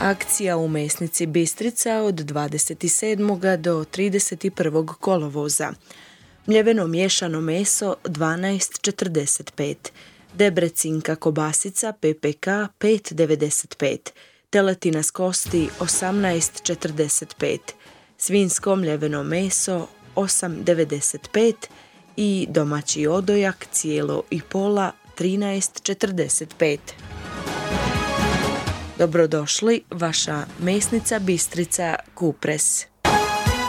Akcija u mesnici Bistrica od 27. do 31. kolovoza. Mljeveno miješano meso 12,45, debrecinka kobasica PPK 5,95, teletina s kosti 18,45, svinjsko mljeveno meso 8,95 i domaći odojak cijelo i pola 13,45. Dobrodošli, vaša mesnica Bistrica Kupres.